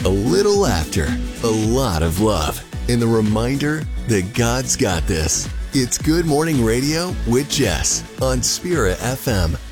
a little laughter, a lot of love, and the reminder that God's got this. It's Good Morning Radio with Jess on Spirit FM.